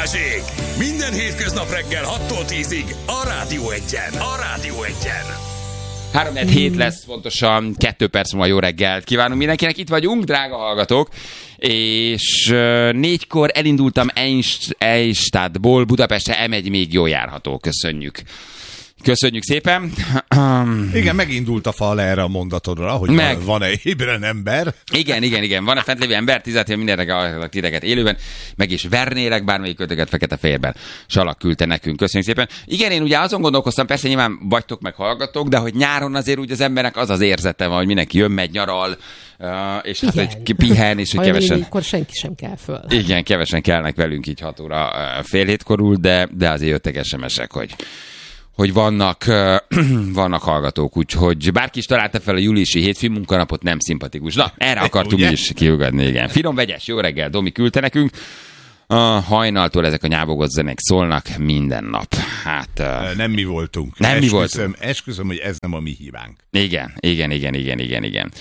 Balázsék! Minden hétköznap reggel 6-tól 10-ig a Rádió Egyen. A Rádió Egyen. 3-4 lesz, pontosan 2 perc múlva jó reggelt kívánunk mindenkinek. Itt vagyunk, drága hallgatók, és 4-kor elindultam Eichstadtból Budapestre, M1 még jól járható. Köszönjük. Köszönjük szépen. Igen, megindult a fal erre a mondatodra, hogy van-e ébren ember. Igen. Van a fent lévő ember, 10 mindenre hallgatlak titeket élőben, meg is vernélek bármelyik kötöket fekete-fehérben. Salak küldte nekünk. Köszönjük szépen. Igen, én ugye azon gondolkoztam, persze nyilván vagytok meg hallgatók, de hogy nyáron azért úgy az embernek az érzete van, hogy mindenki jön, megy, nyaral, és hát hogy pihen, és hogy kevesen... Akkor senki sem kell föl. Igen, kevesen kellnek velünk így 6 óra fél hétkorul, de azért jöttek SMS-ek, hogy vannak hallgatók, úgyhogy bárki is találta fel a júliusi hétfő munkanapot, nem szimpatikus. Na, erre akartunk mi is kiugadni, igen. Finom vegyes, jó reggel, Domi küldte nekünk. A hajnaltól ezek a nyávogott zenék szólnak minden nap. Hát... Nem mi voltunk. Esküszöm, hogy ez nem a mi hibánk. Igen.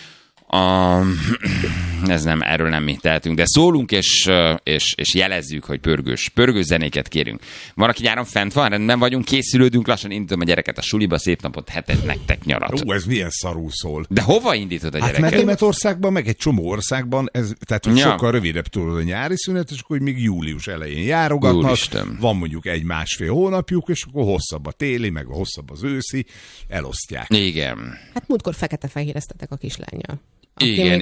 Ez nem, erről nem mi tehetünk, de szólunk és jelezzük, hogy pörgős zenéket kérünk. Van, aki nyáron fent van, rendben vagyunk, készülődünk, lassan indítom a gyereket a suliba, szép napot, hetet nektek nyarat. Ez milyen szarul szól. De hova indítod a gyereket? Mert Németországban, meg egy csomó országban, tehát hogy sokkal rövidebb tudod a nyári szünet, és akkor még július elején járogatnak. Úristen. Van mondjuk 1-1,5 hónapjuk, és akkor hosszabb a téli, meg a hosszabb az őszi, elosztják. Igen. Hát múltkor fekete-fehéreztetek a kislánnyal. Igen,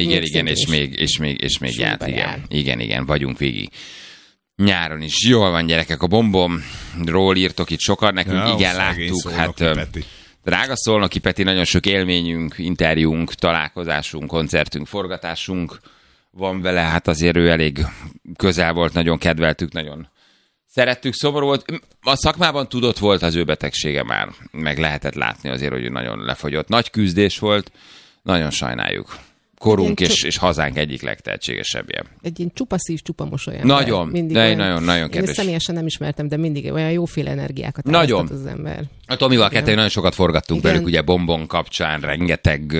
és még járt, igen, vagyunk végig. Nyáron is. Jól van, gyerekek, a bombomról írtok itt sokan nekünk, igen, láttuk. Hát, drága Szolnoki Peti, nagyon sok élményünk, interjúnk, találkozásunk, koncertünk, forgatásunk van vele, hát azért ő elég közel volt, nagyon kedveltük, nagyon szerettük, szomorú volt. A szakmában tudott volt az ő betegsége már, meg lehetett látni azért, hogy ő nagyon lefogyott. Nagy küzdés volt, nagyon sajnáljuk. Korunk és hazánk egyik legtehetségesebbje. Egy ilyen csupa szív, csupa mosolyán. Nagyon kedves. Én személyesen nem ismertem, de mindig olyan jóféle energiákat árasztott az ember. A Tomival ketten nagyon sokat forgattunk velük, ugye Bombon kapcsán, rengeteg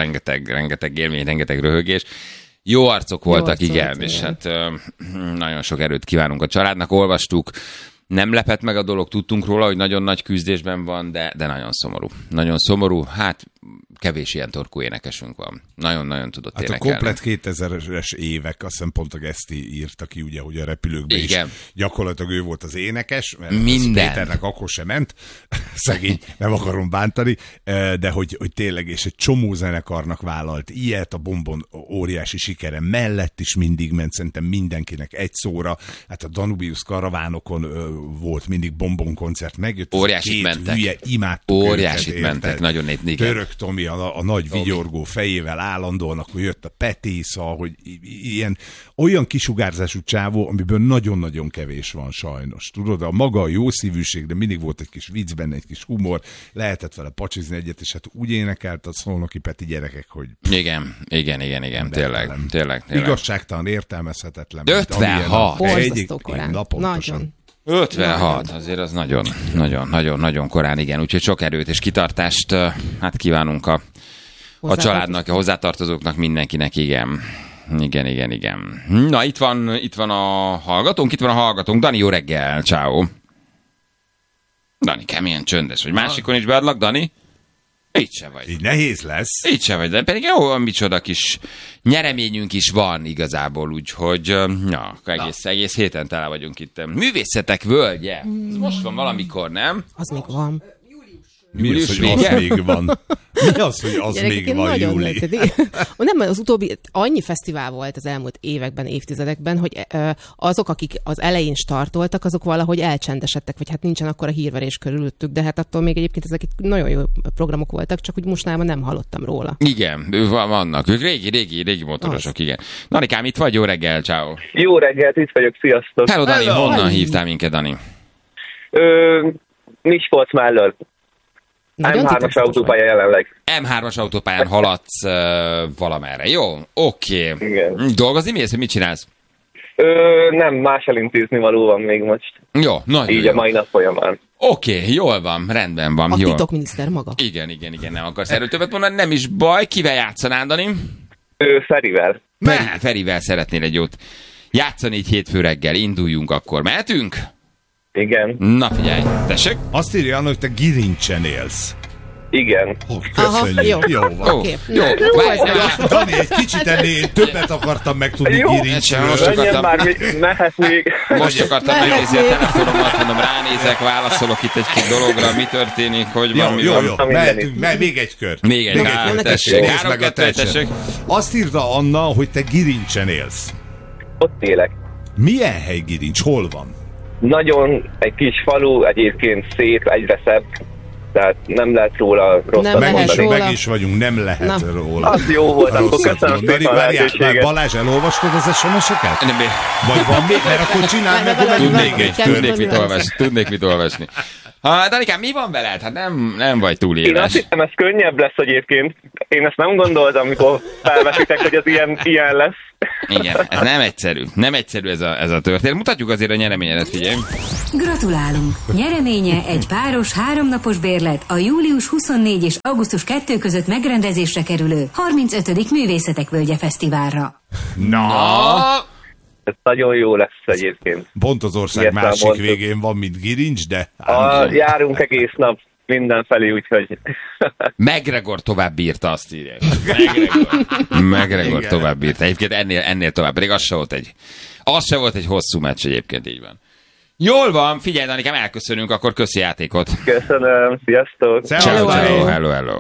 élmény, rengeteg röhögés. Jó arcok voltak, igen, és hát nagyon sok erőt kívánunk a családnak. Olvastuk, nem lepett meg a dolog, tudtunk róla, hogy nagyon nagy küzdésben van, de nagyon szomorú. Nagyon szomorú, hát kevés ilyen torkú énekesünk van. Nagyon-nagyon tudott énekelni. A komplet 2000-es évek, azt hiszem pont a Geszti írta ki, ugye, hogy a repülőkben is gyakorlatilag ő volt az énekes, mert Péternek akkor sem ment, szegény, nem akarom bántani, de hogy tényleg, és egy csomó zenekarnak vállalt ilyet, a Bombon óriási sikere mellett is mindig ment, szerintem mindenkinek egy szóra, hát a Danubius karavánokon volt mindig Bombon koncert, megjött. Óriásit mentek. Hülye, imádtuk óriásit mentek, nagyon igen. Török Tomi a nagy vigyorgó fejével állandóan, akkor jött a Peti, szóval, hogy olyan kisugárzású csávó, amiből nagyon-nagyon kevés van sajnos. Tudod, a maga a jó szívűség, de mindig volt egy kis vicc benne, egy kis humor, lehetett vele pacsizni egyet, és hát úgy énekelt a Szolnoki Peti gyerekek, hogy... Igen, tényleg. Igazságtalan, értelmezhetetlen. 56! Borzasztó korán. Nagyon. 56, azért az nagyon korán, igen, úgyhogy sok erőt és kitartást hát kívánunk a családnak, a hozzátartozóknak, mindenkinek, igen. Na, itt van a hallgatónk, Dani, jó reggel, ciao. Dani, milyen csöndes, hogy másikon is beadlak, Dani? Itt se vagy. Így nehéz lesz. Itt se vagy, de pedig jó, micsoda kis nyereményünk is van igazából, úgyhogy egész héten tele vagyunk itt. Művészetek völgye. Ez most van valamikor, nem? Az még van. Mi az, hogy az még van? Mi az, hogy az gyerekek, még van, Júli? Nem, az utóbbi, annyi fesztivál volt az elmúlt években, évtizedekben, hogy azok, akik az elején startoltak, azok valahogy elcsendesedtek, vagy hát nincsen akkora hírverés körülöttük, de hát attól még egyébként ezek nagyon jó programok voltak, csak úgy mostanában nem hallottam róla. Igen, vannak. Ők régi motorosok, igen. Danikám, itt vagy? Jó reggel, ciao. Jó reggelt, itt vagyok, sziasztok. Hello, Dani, honnan hívtál minket, Dani? Miskolc mellől. M3-as autópálya jelenleg. M3-as autópályán haladsz valamerre. Jó, oké. Dolgozni mész, hogy mit csinálsz? Nem, más elintézni való van még most. Jó, nagyon így jó. A mai nap folyamán. Oké, jól van, rendben van. A jól. titokminiszter maga. Igen, nem akarsz erről többet mondani, nem is baj. Kivel játszanál, Dani? Ferivel. Ferivel szeretnél egy jót Játszani így hétfő reggel, induljunk akkor. Mehetünk? Igen. Na figyelj, tessék. Azt írja, hogy te Girincsen élsz. Igen. Köszönjük. Jó van. Okay. Jó. Dani, egy kicsit ennél többet akartam megtudni Girincsenről. Most akartam megnézni a telefonomat, mondom, ránézek, válaszolok itt egy-két dologra, mi történik, hogy van, mi van. Jó, mehetünk, még egy kör. Még egy, tessék. 3-2, tessék. Azt írta Anna, hogy te Girincsen élsz. Ott élek. Milyen hely Girincs? Hol van? Nagyon egy kis falu, egyébként szép, egyre szebb. Tehát nem lehet róla rosszat mondani. Meg is vagyunk, nem lehet róla. Az jó volt, akkor köszönöm szépen a lehetőséget. Balázs, elolvastad az SMS-eket? Vagy van még, mert akkor csináld meg, tudnék mit olvasni. Danikám, mi van veled? Hát nem vagy túl éles. Én azt hittem, ez könnyebb lesz egyébként. Én ezt nem gondoltam, amikor felvesitek, hogy ez ilyen lesz. Igen, ez nem egyszerű. Nem egyszerű ez a történet. Mutatjuk azért a nyereményedet, figyelj. Gratulálunk! Nyereménye egy páros 3 napos bérlet a július 24 és augusztus 2 között megrendezésre kerülő 35. Művészetek Völgye Fesztiválra. Na! Ez nagyon jó lesz egyébként. Pont az ország másik végén van, mint Girincs, de... Járunk egész nap mindenfelé, úgyhogy... McGregor tovább bírta, azt írják. McGregor tovább bírta. Egyébként ennél tovább, pedig az se volt egy hosszú meccs egyébként, így van. Jól van, figyelj, Danikám, elköszönünk, akkor köszi játékot. Köszönöm, sziasztok. Hello.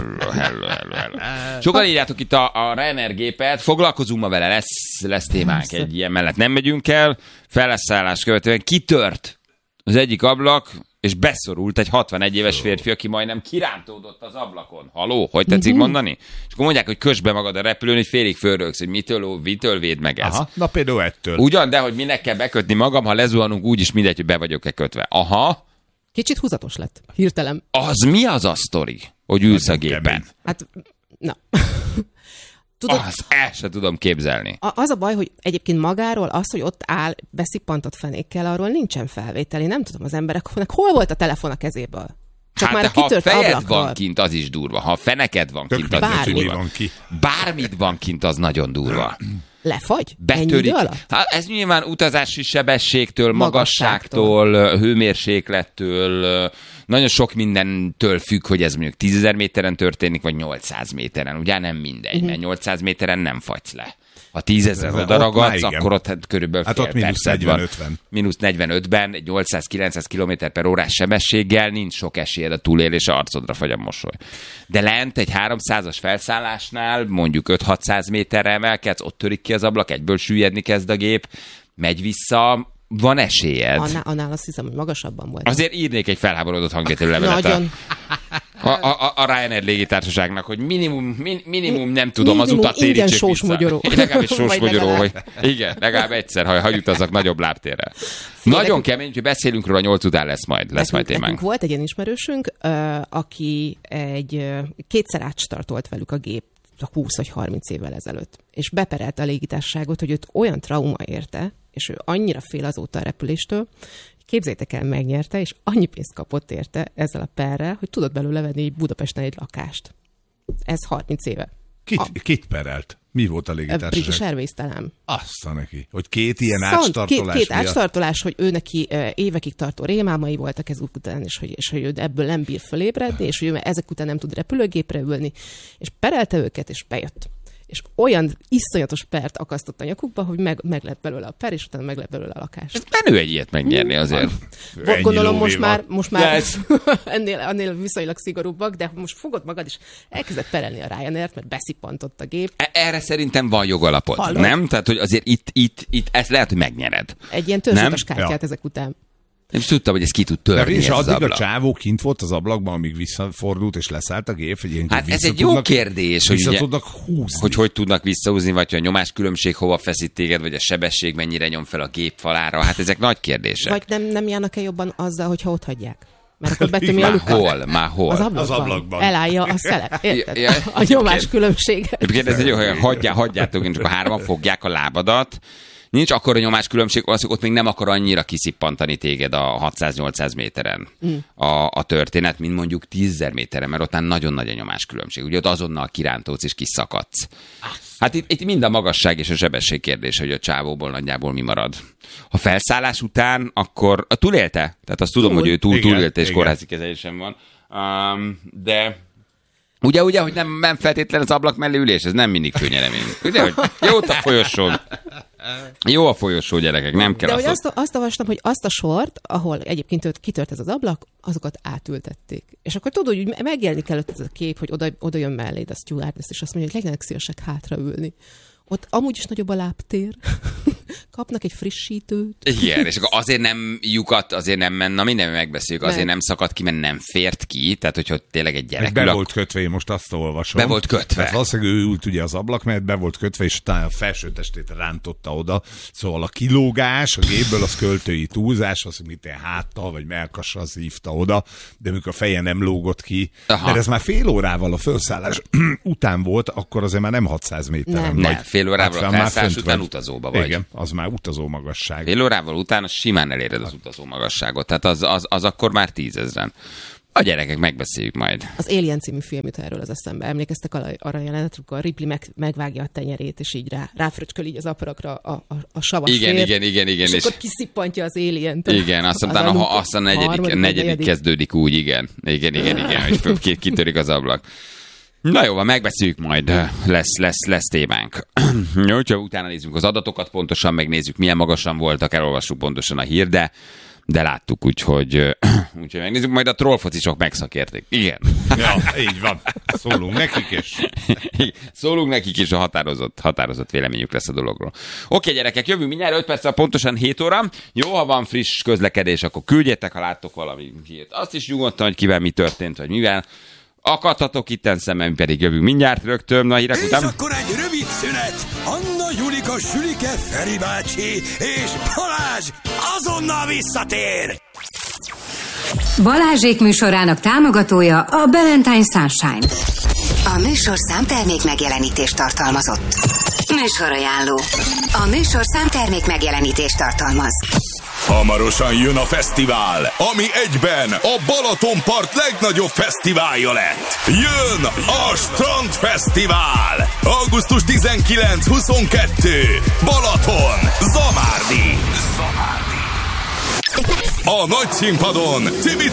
Sokan írjátok itt a Ryanair gépet, foglalkozunk ma vele, lesz témánk, egy ilyen mellett nem megyünk el, felleszállás követően kitört az egyik ablak, és beszorult egy 61 éves férfi, aki majdnem kirántódott az ablakon. Haló, hogy tetszik mondani? És akkor mondják, hogy kösd be magad a repülőn, hogy félig fölrögsz, hogy mitől véd meg ez. Aha, na például ettől. Ugyan, de hogy minek kell bekötni magam, ha lezuhanunk, úgyis mindegy, hogy be vagyok-e kötve. Aha. Kicsit húzatos lett, hirtelen. Az mi az a sztori, hogy ülsz a gépen? Hát, na... Tudod, azt el sem tudom képzelni. Az a baj, hogy egyébként magáról az, hogy ott áll beszippantott fenékkel, arról nincsen felvételi. Nem tudom, az embereknek hol volt a telefon a kezéből? Csak hát már ha kitört fejed ablakról. van kint, az is durva. Ha feneked van kint, az is durva. Van ki. Bármit van kint, az nagyon durva. Lefagy? Betörik. Hát ez nyilván utazási sebességtől, magasságtól, hőmérséklettől, nagyon sok mindentől függ, hogy ez mondjuk 10 000 méteren történik, vagy 800 méteren. Ugye nem mindegy, mert 800 méteren nem fagysz le. Ha 10 000 oda ragadsz, akkor ott körülbelül fél perced van. Mínusz 45-ben, 800-900 km/h sebességgel nincs sok esélyed a túlélés, arcodra fagy a mosoly. De lent egy 300-as felszállásnál, mondjuk 5-600 méterre emelkedsz, ott törik ki az ablak, egyből süllyedni kezd a gép, megy vissza, van esélyed. Annál azt hiszem, hogy magasabban volt. Azért írnék egy felháborodott hangvételű levelet a Ryanair légitársaságnak, hogy minimum nem tudom, az utat térítsék vissza. Legalább egy sósmogyoró, hogy igen, legalább egyszer, ha utazzak nagyobb lábtérrel. Nagyon kemény, hogy beszélünk róla, 8 után lesz majd témánk. Nekünk volt egy ilyen ismerősünk, aki kétszer átstartolt velük a gép 20 vagy 30 évvel ezelőtt, és beperelte a légitársaságot, hogy őt olyan trauma érte, és ő annyira fél azóta a repüléstől, képzeljétek el, megnyerte, és annyi pénzt kapott érte ezzel a perrel, hogy tudott belőle venni Budapesten egy lakást. Ez 30 éve. Kit perelt? Mi volt a légitársaság? British Airways talán. Azt neki, hogy két ilyen átstartolás Két átstartolás, hogy ő neki évekig tartó rémálmai voltak ez után, és hogy ő ebből nem bír fölébredni, és hogy ő ezek után nem tud repülőgépre ülni, és perelte őket, és bejött. És olyan iszonyatos pert akasztott a nyakukba, hogy meg lett belőle a per, és utána meg lett belőle a lakás. Ez menő egy ilyet megnyerni azért. Gondolom most már ennél viszonylag szigorúbbak, de most fogod magad, és elkezdett perelni a Ryanair-t, mert beszippantott a gép. Erre szerintem van jogalapot, Hallod? Nem? Tehát, hogy azért itt ezt lehet, hogy megnyered. Egy ilyen törzsutas kártyát ezek után. Nem is tudtam, hogy ez ki tud törni. És addig a csávó kint volt az ablakban, amíg visszafordult, és leszállt a gép. Hát ez egy jó kérdés, hogy tudnak húzni. Hogy tudnak visszahúzni, vagy hogy a nyomás-különbség hova feszít téged, vagy a sebesség mennyire nyom fel a gép falára. Hát ezek nagy kérdések. Vagy nem járnak-e jobban azzal, hogyha ott hagyják? Mert akkor betömi a lukat. Már hol? Az ablakban. Elállja a szelet. A nyomás különbséget. Egyébként ez egy jó, hogy hagyjátok, csak a hárman fogják a lábadat, nincs akkora nyomáskülönbség, ott még nem akar annyira kiszippantani téged a 600-800 méteren a történet, mint mondjuk 10.000 méteren, mert ott nagyon nagy a nyomáskülönbség. Ugye ott azonnal kirántolsz és kiszakadsz. Hát itt mind a magasság és a sebesség kérdése, hogy a csávóból nagyjából mi marad. Ha felszállás után, akkor túlélte? Tehát azt tudom, hogy ő túlélte és kórházi kezelésen van. De ugye, hogy nem feltétlen az ablak mellé ülés, ez nem mindig főnyeremény. Ugye, hogy jó a folyosó, gyerekek, nem kell. De azt olvastam, hogy azt a sort, ahol egyébként kitört ez az ablak, azokat átültették. És akkor tudod, hogy megjelenik előtt ez a kép, hogy oda jön melléd a stewardess, és azt mondja, hogy legyenek szívesek hátraülni. Ott amúgy is nagyobb a lábtér, kapnak egy frissítőt. Igen, és akkor azért nem lyukat, azért nem ment, na minden megbeszéljük, azért nem szakadt ki, mert nem fért ki, tehát hogyha tényleg egy gyerek... Be volt kötve, én most azt olvasom. Be volt kötve. Tehát valószínűleg ő ült ugye az ablak mellett, be volt kötve, és utána a felső testét rántotta oda. Szóval a kilógás, a gépből az költői túlzás, az, mint egy háttal, vagy melkassal az hívta oda, de amikor a feje nem lógott ki, mert ez már fél órával a felszállás után volt, akkor azért már nem 600 méteren. Nem, fél órával a felszállás után utazóba vagy. Igen, az már utazó magasság. Fél órával utána simán eléred az utazó magasságot. Tehát az akkor már 10 000. A gyerekek, megbeszéljük majd. Az Alien című film jut erről az eszembe. Emlékeztek arra jelenetre, amikor Ripley megvágja a tenyerét, és így ráfröcsköl így az aparakra a savas igen, és akkor kiszippantja az Alien-t. Igen, aztán a negyedik kezdődik úgy, igen, hogy kitörik az ablak. Na jó, megbeszéljük majd, lesz témánk. Jó, hogyha utána nézzük az adatokat pontosan, megnézzük milyen magasan voltak, elolvassuk pontosan a hír, de láttuk, úgyhogy megnézzük, majd a trollfocisok megszakérték. Igen. Ja, így van. Szólunk nekik is, a határozott véleményük lesz a dologról. Oké, gyerekek, jövünk mindjárt 5 perccel pontosan 7 óra. Jó, ha van friss közlekedés, akkor küldjetek, ha láttok valami hírt. Azt is nyugodtan, hogy kivel mi történt, vagy mivel. Akadhatok itten szemben, pedig jövünk mindjárt rögtön a hírek után. És akkor egy rövid szünet. Anna, Julika, Sülike, Feri bácsi és Balázs azonnal visszatér. Balázsék műsorának támogatója a Valentine Sunshine. A műsor számtermék megjelenítést tartalmazott. Műsorajánló. A műsor számtermék megjelenítést tartalmaz. Hamarosan jön a fesztivál, ami egyben a Balatonpart legnagyobb fesztiválja lett. Jön a Strandfesztivál! Augusztus 19-22. Balaton, Zamárdi. A nagy színpadon Tibi